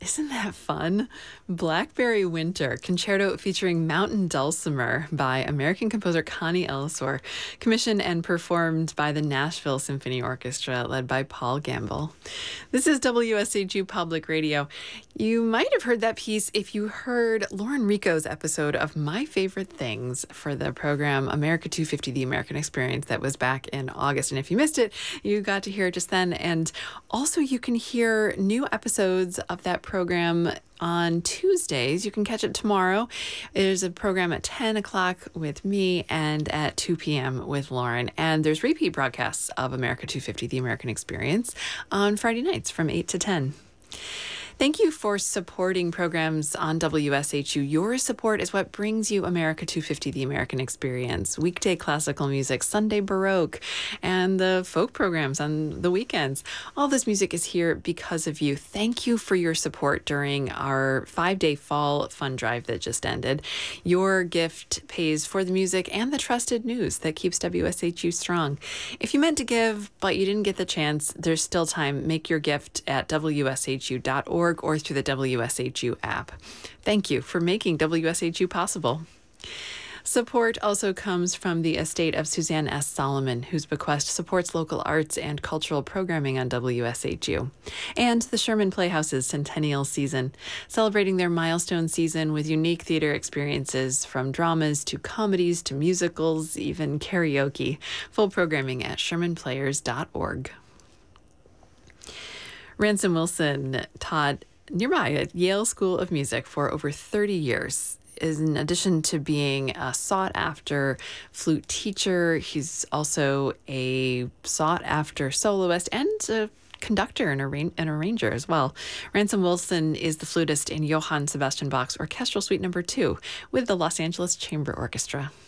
Isn't that fun? Blackberry Winter, concerto featuring Mountain Dulcimer by American composer Connie Ellisor, commissioned and performed by the Nashville Symphony Orchestra, led by Paul Gamble. This is WSHU Public Radio. You might have heard that piece if you heard Lauren Rico's episode of My Favorite Things for the program America 250, The American Experience, that was back in August. And if you missed it, you got to hear it just then. And also you can hear new episodes of that program on Tuesdays. You can catch it tomorrow. There's a program at 10 o'clock with me and at 2 p.m. with Lauren. And there's repeat broadcasts of America 250, The American Experience on Friday nights from 8 to 10. Thank you for supporting programs on WSHU. Your support is what brings you America 250, The American Experience, weekday classical music, Sunday Baroque, and the folk programs on the weekends. All this music is here because of you. Thank you for your support during our 5-day fall fund drive that just ended. Your gift pays for the music and the trusted news that keeps WSHU strong. If you meant to give, but you didn't get the chance, there's still time. Make your gift at WSHU.org. Or through the WSHU app. Thank you for making WSHU possible. Support also comes from the estate of Suzanne S. Solomon, whose bequest supports local arts and cultural programming on WSHU. And the Sherman Playhouse's centennial season, celebrating their milestone season with unique theater experiences from dramas to comedies to musicals, even karaoke. Full programming at shermanplayers.org. Ransom Wilson taught nearby at Yale School of Music for over 30 years. In addition to being a sought-after flute teacher, he's also a sought-after soloist and a conductor and arranger as well. Ransom Wilson is the flutist in Johann Sebastian Bach's Orchestral Suite No. 2 with the Los Angeles Chamber Orchestra.